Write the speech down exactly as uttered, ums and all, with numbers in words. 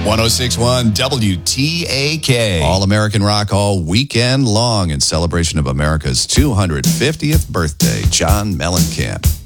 six point one W T A K. All American Rock all weekend long in celebration of America's two hundred fiftieth birthday. John Mellencamp.